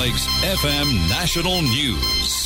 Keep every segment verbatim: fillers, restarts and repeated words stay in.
Lakes F M National News.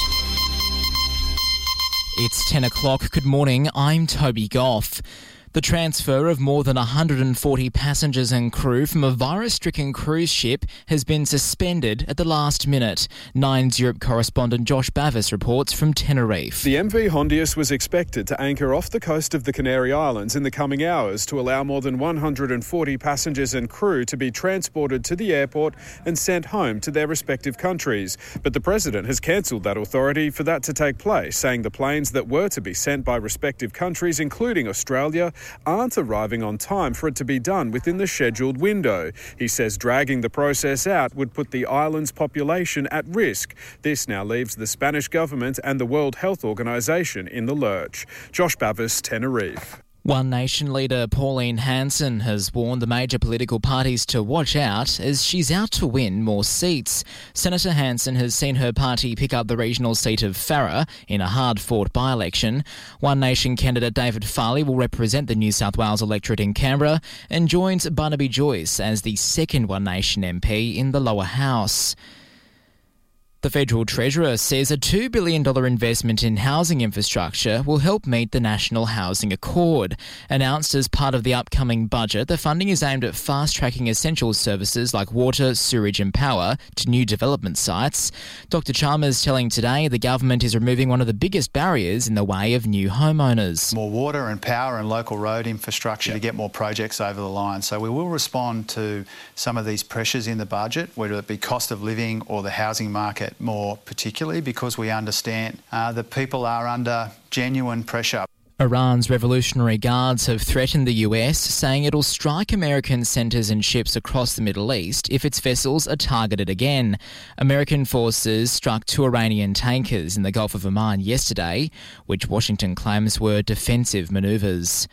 It's ten o'clock. Good morning. I'm Toby Goff. The transfer of more than one hundred forty passengers and crew from a virus-stricken cruise ship has been suspended at the last minute. Nine's Europe correspondent Josh Bavis reports from Tenerife. The M V Hondius was expected to anchor off the coast of the Canary Islands in the coming hours to allow more than one hundred forty passengers and crew to be transported to the airport and sent home to their respective countries. But the President has cancelled that authority for that to take place, saying the planes that were to be sent by respective countries, including Australia, aren't arriving on time for it to be done within the scheduled window. He says dragging the process out would put the island's population at risk. This now leaves the Spanish government and the World Health Organization in the lurch. Josh Bavis, Tenerife. One Nation leader Pauline Hanson has warned the major political parties to watch out as she's out to win more seats. Senator Hanson has seen her party pick up the regional seat of Farrer in a hard-fought by-election. One Nation candidate David Farley will represent the New South Wales electorate in Canberra and joins Barnaby Joyce as the second One Nation M P in the lower house. The Federal Treasurer says a two billion dollars investment in housing infrastructure will help meet the National Housing Accord. Announced as part of the upcoming budget, the funding is aimed at fast-tracking essential services like water, sewerage and power to new development sites. Doctor Chalmers telling Today the government is removing one of the biggest barriers in the way of new homeowners. More water and power and local road infrastructure yep. to get more projects over the line. So we will respond to some of these pressures in the budget, whether it be cost of living or the housing market more particularly, because we understand uh, that people are under genuine pressure. Iran's Revolutionary Guards have threatened the U S, saying it'll strike American centres and ships across the Middle East if its vessels are targeted again. American forces struck two Iranian tankers in the Gulf of Oman yesterday, which Washington claims were defensive manoeuvres.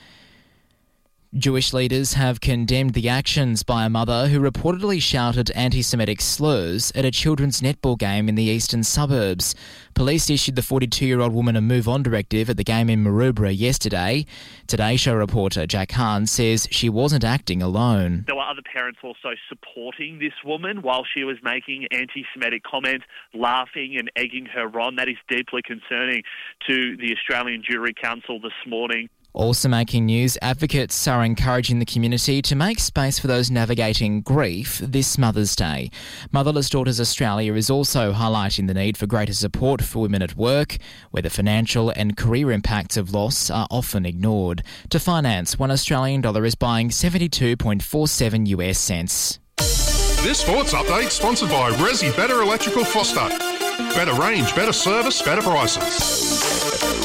Jewish leaders have condemned the actions by a mother who reportedly shouted anti-Semitic slurs at a children's netball game in the eastern suburbs. Police issued the forty-two-year-old woman a move-on directive at the game in Maroubra yesterday. Today Show reporter Jack Hahn says she wasn't acting alone. There were other parents also supporting this woman while she was making anti-Semitic comments, laughing and egging her on. That is deeply concerning to the Australian Jury Council this morning. Also making news, advocates are encouraging the community to make space for those navigating grief this Mother's Day. Motherless Daughters Australia is also highlighting the need for greater support for women at work, where the financial and career impacts of loss are often ignored. To finance, one Australian dollar is buying seventy-two point four seven U S cents. This sports update sponsored by Resi Better Electrical Foster. Better range, better service, better prices.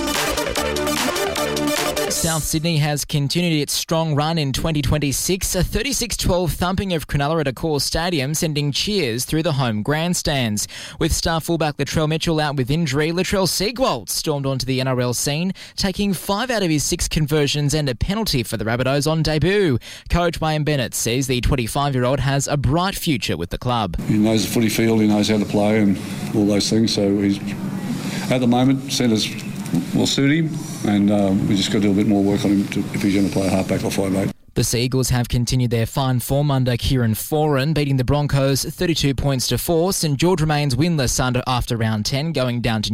South Sydney has continued its strong run in twenty twenty-six, a thirty-six twelve thumping of Cronulla at Accor Stadium, sending cheers through the home grandstands. With star fullback Latrell Mitchell out with injury, Latrell Seagwalt stormed onto the N R L scene, taking five out of his six conversions and a penalty for the Rabbitohs on debut. Coach Wayne Bennett says the twenty-five-year-old has a bright future with the club. He knows the footy field, he knows how to play and all those things, so he's, at the moment, centres will suit him, and um, we just got to do a bit more work on him to, if he's going to play a halfback or five-eight. The Seagulls have continued their fine form under Kieran Foran, beating the Broncos thirty-two points to four. St George remains winless under after round ten, going down to